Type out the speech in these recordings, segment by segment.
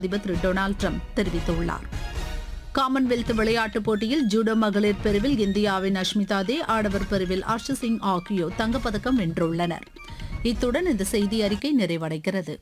அதிபர் திரு Donald Trump தெரிவித்துள்ளார். Commonwealth விளையாட்டுப் போட்டியில் ஜூடோ மகளிர் பிரிவில் இந்தியாவின் அஷ்மிதா தே, ஆடவர் பிரிவில் ஹர்ஷ் சிங் ஆகியோர் தங்கப்பதக்கம் வென்றுள்ளனர். இத்துடன் இந்த செய்தி அறிக்கை நிறைவடைகிறது.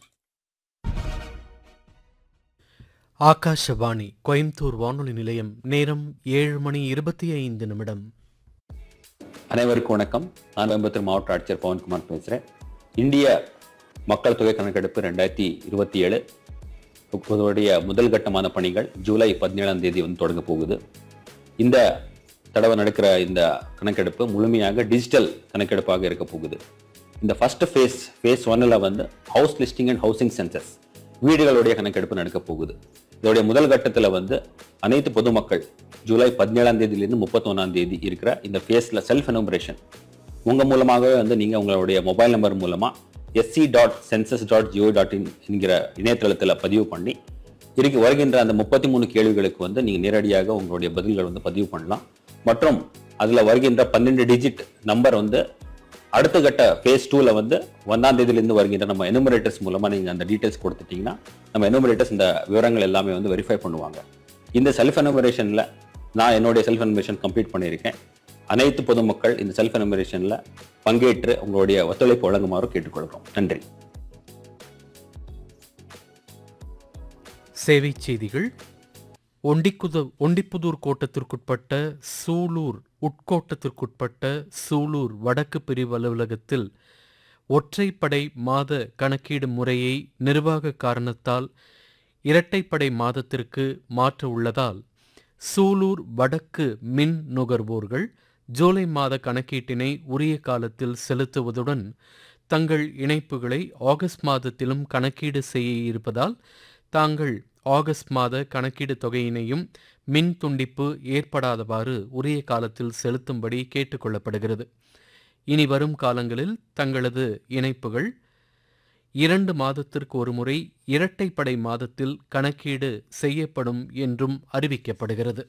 ஆகாஷவாணி கோயம்புத்தூர் வானொலி நிலையம். நேரம் 7:25. அனைவருக்கும் வணக்கம். நான் கோயம்புத்தூர் மாவட்ட ஆட்சியர் பவன்குமார் பேசுகிறேன். இந்திய மக்கள் தொகை கணக்கெடுப்பு 2027 முதல் கட்டமான பணிகள் ஜூலை 17 தொடங்க போகுது. இந்த தடவை நடக்கிற இந்த கணக்கெடுப்பு முழுமையாக டிஜிட்டல் கணக்கெடுப்பாக இருக்க போகுது. இந்த first face 1 house listing and housing census, வீடுகளுடைய கணக்கெடுப்பு நடக்க போகுது. இதோடைய முதல் கட்டத்தில் அனைத்து பொதுமக்கள் ஜூலை 17 31 இருக்கிற இந்த ஃபேஸில் செல்ஃப் எனுமரேஷன் உங்கள் மூலமாகவே நீங்கள் உங்களுடைய மொபைல் நம்பர் மூலமாக sc.census.go.in என்கிற இணையதளத்தில் பதிவு பண்ணி வருகின்ற அந்த 33 கேள்விகளுக்கு நீங்கள் நேரடியாக உங்களுடைய பதில்கள் பதிவு பண்ணலாம். மற்றும் அதில் வருகின்ற 12 டிஜிட் நம்பர் அடுத்த கட்ட ஃபேஸ் 2ல 1 வருகின்ற நம்ம எனுமரேட்டர்ஸ் மூலமாக நீங்கள் அந்த டீட்டெயில்ஸ் கொடுத்துட்டீங்கன்னா நம்ம எனுமரேட்டர்ஸ் இந்த விவரங்கள் எல்லாமே வெரிஃபை பண்ணுவாங்க. இந்த செல்ஃப் எனுமரேஷனில் நான் என்னுடைய செல்ஃப் எனுமரேஷன் கம்ப்ளீட் பண்ணியிருக்கேன். அனைத்து பொதுமக்கள் இந்த செல்ஃப் எனுமரேஷனில் பங்கேற்று உங்களுடைய ஒத்துழைப்பு வழங்குமாறு கேட்டுக்கொள்கிறோம். நன்றி. சேவை செய்திகள். ஒண்டிப்புதூர் கோட்டத்திற்குட்பட்ட சூலூர் உட்கோட்டத்திற்குட்பட்ட சூலூர் வடக்கு பிரிவு அலுவலகத்தில் ஒற்றைப்படை மாத கணக்கீடு முறையை நிர்வாக காரணத்தால் இரட்டைப்படை மாதத்திற்கு மாற்ற உள்ளதால் சூலூர் வடக்கு மின் நுகர்வோர்கள் ஜூலை மாத கணக்கீட்டினை உரிய காலத்தில் செலுத்துவதுடன் தங்கள் இணைப்புகளை ஆகஸ்ட் மாதத்திலும் கணக்கீடு செய்ய இருப்பதால் தாங்கள் ஆகஸ்ட் மாத கணக்கீடு தொகையினையும் மின் துண்டிப்பு ஏற்படாதவாறு உரிய காலத்தில் செலுத்தும்படி கேட்டுக்கொள்ளப்படுகிறது. இனி வரும் காலங்களில் தங்களது இணைப்புகள் 2 மாதத்திற்கு ஒருமுறை இரட்டைப்படை மாதத்தில் கணக்கீடு செய்யப்படும் என்றும் அறிவிக்கப்படுகிறது.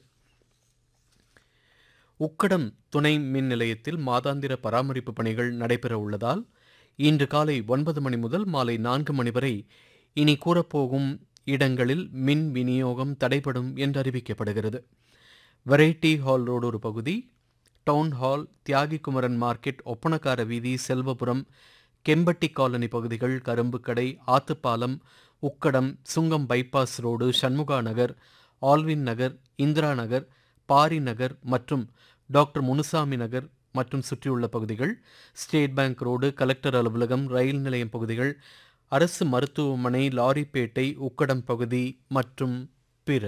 உக்கடம் துணை மின் நிலையத்தில் மாதாந்திர பராமரிப்பு பணிகள் நடைபெற உள்ளதால் இன்று காலை 9 மணி முதல் மாலை 4 மணி வரை இனி கூறப்போகும் இடங்களில் மின் விநியோகம் தடைபடும் என்று அறிவிக்கப்படுகிறது. வெரைட்டி ஹால் ரோடு ஒரு பகுதி, டவுன் ஹால், தியாகி குமரன் மார்க்கெட், ஒப்பனக்கார வீதி, செல்வபுரம், கெம்பட்டி காலனி பகுதிகள், கரும்புக்கடை, ஆத்துப்பாலம், உக்கடம், சுங்கம் பைபாஸ் ரோடு, சண்முகா நகர், ஆல்வின் நகர், இந்திரா நகர், பாரி நகர் மற்றும் டாக்டர் முனுசாமி நகர் மற்றும் சுற்றியுள்ள பகுதிகள், ஸ்டேட் பேங்க் ரோடு, கலெக்டர் அலுவலகம், ரயில் நிலையம் பகுதிகள், அரசு மருத்துவமனை, லாரிப்பேட்டை, உக்கடம் பகுதி மற்றும் பிற.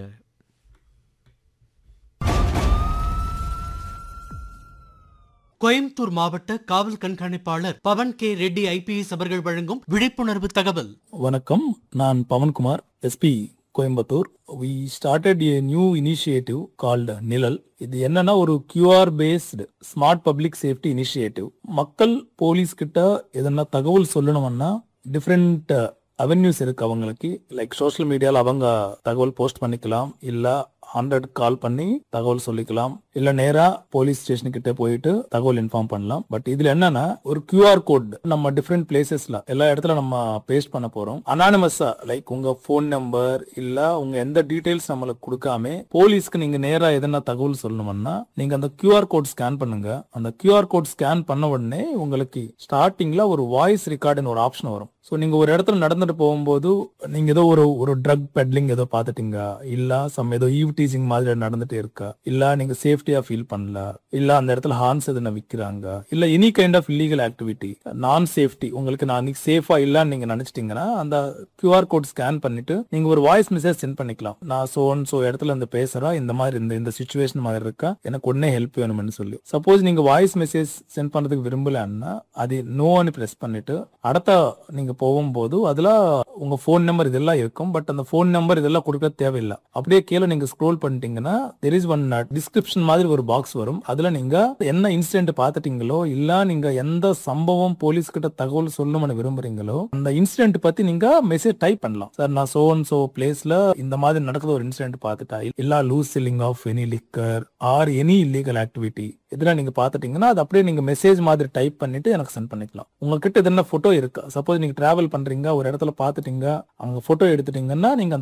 கோயம்புத்தூர் மாவட்ட காவல் கண்காணிப்பாளர் பவன் கே ரெட்டி IPS அவர்கள் வழங்கும் விழிப்புணர்வு தகவல். வணக்கம், நான் Pawan Kumar, SP Coimbatore. We started a new initiative called நிழல். இது என்னன்னா ஒரு QR based smart public safety initiative. மக்கள் போலீஸ் கிட்ட எதனா தகவல் சொல்லணும்னா டிஃப்ரெண்ட் அவென்யூஸ் இருக்கு அவங்களுக்கு. லைக் சோஷியல் மீடியால அவங்க தகவல் போஸ்ட் பண்ணிக்கலாம், இல்ல 100 கால் பண்ணி தகவல் சொல்லிக்கலாம், இல்ல நேரா போலீஸ் ஸ்டேஷன் கிட்ட போயிட்டு தகவல் இன்ஃபார்ம் பண்ணலாம். பட் இதுல என்னன்னா ஒரு QR கோட் நம்ம டிஃப்ரெண்ட் பிளேசஸ்ல எல்லா இடத்துல நம்ம பேஸ்ட் பண்ண போறோம். அனானிமஸா லைக் உங்க போன் நம்பர் இல்ல உங்க எந்த டீடைல்ஸ் நம்மளுக்கு கொடுக்காம போலீஸ்க்கு நீங்க நேரா எதனா தகவல் சொல்லணும்னா நீங்க அந்த QR கோட் ஸ்கேன் பண்ணுங்க. அந்த QR கோட் ஸ்கேன் பண்ண உடனே உங்களுக்கு ஸ்டார்டிங்ல ஒரு வாய்ஸ் ரெக்கார்டுன்னு ஒரு ஆப்ஷன் வரும். ஸோ நீங்க ஒரு இடத்துல நடந்துட்டு போகும்போது நீங்க ஏதோ ஒரு ட்ரக் பெட்லிங் ஏதோ பார்த்துட்டீங்க, இல்ல ஏதோ ஈவ் டீசிங் மாதிரி நடந்துட்டு இருக்கா, இல்ல நீங்க சேஃப்டியா ஃபீல் பண்ணல, இல்ல அந்த இடத்துல ஹார்ன்ஸ் எதுனா விற்கிறாங்க, இல்ல any kind of illegal activity நான் சேஃப்டி உங்களுக்கு நான் சேஃபா இல்லன்னு நீங்க நினைச்சிட்டீங்கன்னா அந்த QR கோட் ஸ்கேன் பண்ணிட்டு நீங்க ஒரு வாய்ஸ் மெசேஜ் சென்ட் பண்ணிக்கலாம். நான் சோ இடத்துல இருந்து பேசுறேன், இந்த மாதிரி இந்த சிச்சுவேஷன் மாதிரி இருக்கா, எனக்கு உடனே ஹெல்ப் வேணும்னு சொல்லி. சப்போஸ் நீங்க வாய்ஸ் மெசேஜ் சென்ட் பண்றதுக்கு விரும்பலன்னா அது நோன்னு பிரஸ் பண்ணிட்டு அடுத்த நீங்க போகும்போது அதுல உங்க போன் நம்பர் இதெல்லாம் இருக்கும். பட் அந்த போன் நம்பர் இதெல்லாம் கொடுக்க தேவையில்லை. அப்படியே கீழே நீங்க ஸ்க்ரோல் பண்ணிட்டீங்கன்னா there is one description மாதிரி மாதிரி ஒரு பாக்ஸ் வரும். அதுல நீங்க என்ன இன்சிடென்ட் பாத்துட்டீங்களோ இல்ல நீங்க எந்த சம்பவம் போலீஸ் கிட்ட தகவல் சொல்லணும்னு விரும்புறீங்களோ அந்த இன்சிடென்ட் பத்தி நீங்க மெசேஜ் டைப் பண்ணலாம். சார் நான் சோ அண்ட் சோ பிளேஸ்ல இந்த மாதிரி நடக்குது ஒரு இன்சிடென்ட் பாத்துட்டா இல்ல loose selling of any liquor or any illegal activity இதெல்லாம் நீங்க பாத்துட்டீங்கன்னா அது அப்படியே நீங்க மெசேஜ் மாதிரி டைப் பண்ணிட்டு எனக்கு சென்ட் பண்ணிக்கலாம். உங்ககிட்ட இது என்ன போட்டோ இருக்கா, சப்போஸ் நீங்க டிராவல் பண்றீங்க ஒரு இடத்துல பாத்துட்டீங்க அங்க போட்டோ எடுத்துட்டீங்கன்னா நீங்க